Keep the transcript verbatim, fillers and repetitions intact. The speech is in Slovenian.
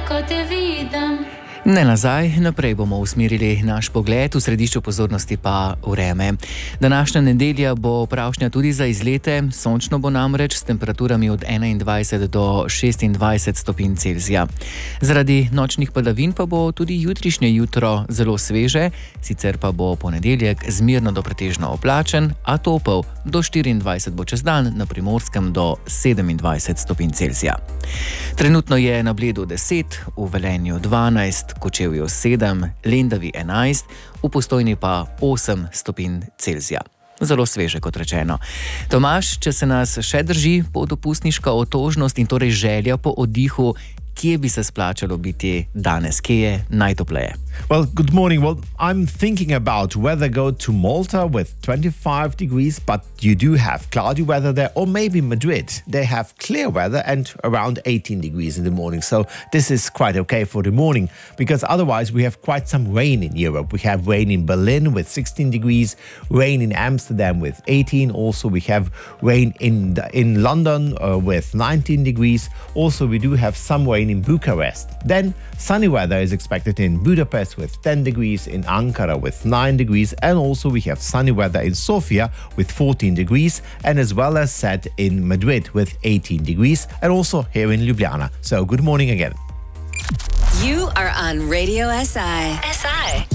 ko te vidim. Ne nazaj, naprej bomo usmerili naš pogled, v središču pozornosti pa vreme. Današnja nedelja bo pravšnja tudi za izlete, sončno bo namreč s temperaturami od enaindvajset do šestindvajset stopinj Celzija. Zaradi nočnih padavin pa bo tudi jutrišnje jutro zelo sveže, sicer pa bo ponedeljek zmerno do pretežno oblačen, a topel, do štiriindvajset bo čez dan, na Primorskem do sedemindvajset stopinj Celzija. Trenutno je na Bledu deset, v Velenju dvanajst, Kočevju sedem, Lendavi enajst, v Postojni pa osem stopinj Celzija. Zelo sveže, kot rečeno. Tomaž, če se nas še drži podopustniška otožnost in torej želja po oddihu, kje bi se splačalo biti danes, kje je najtopleje? Well, good morning. Well, I'm thinking about whether go to Malta with twenty-five degrees, but you do have cloudy weather there, or maybe Madrid. They have clear weather and around eighteen degrees in the morning. So this is quite okay for the morning, because otherwise we have quite some rain in Europe. We have rain in Berlin with sixteen degrees, rain in Amsterdam with eighteen. Also, we have rain in the, in London uh, with nineteen degrees. Also, we do have some rain in Bucharest. Then sunny weather is expected in Budapest with ten degrees, in Ankara with nine degrees, and also we have sunny weather in Sofia with fourteen degrees, and as well as said in Madrid with eighteen degrees, and also here in Ljubljana. So good morning again. You are on Radio S I. S I.